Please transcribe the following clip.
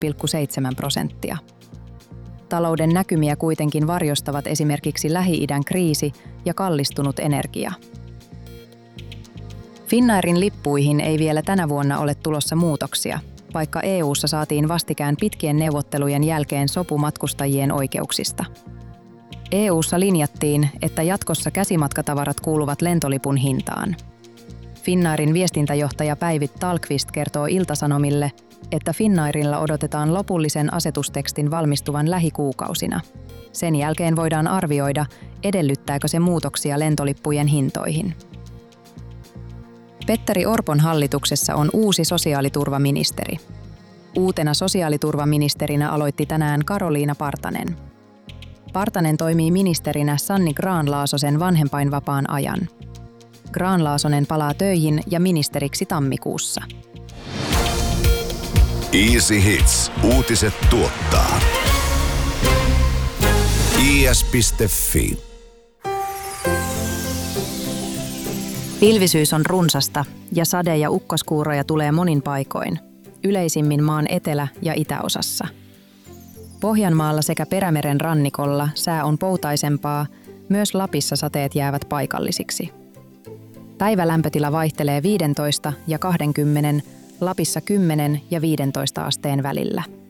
20,7%. Talouden näkymiä kuitenkin varjostavat esimerkiksi Lähi-idän kriisi ja kallistunut energia. Finnairin lippuihin ei vielä tänä vuonna ole tulossa muutoksia, vaikka EU:ssa saatiin vastikään pitkien neuvottelujen jälkeen sopu matkustajien oikeuksista. EU:ssa linjattiin, että jatkossa käsimatkatavarat kuuluvat lentolipun hintaan. Finnairin viestintäjohtaja Päivi Tallqvist kertoo Ilta-Sanomille, että Finnairilla odotetaan lopullisen asetustekstin valmistuvan lähikuukausina. Sen jälkeen voidaan arvioida, edellyttääkö se muutoksia lentolippujen hintoihin. Petteri Orpon hallituksessa on uusi sosiaaliturvaministeri. Uutena sosiaaliturvaministerinä aloitti tänään Karoliina Partanen. Partanen toimii ministerinä Sanni Grahn-Laasosen vanhempainvapaan ajan. Grahn-Laasonen palaa töihin ja ministeriksi tammikuussa. Easy Hits. Uutiset tuottaa. is.fi. Pilvisyys on runsasta ja sade- ja ukkoskuuroja tulee monin paikoin, yleisimmin maan etelä- ja itäosassa. Pohjanmaalla sekä Perämeren rannikolla sää on poutaisempaa, myös Lapissa sateet jäävät paikallisiksi. Päivälämpötila vaihtelee 15 ja 20, Lapissa 10 ja 15 asteen välillä.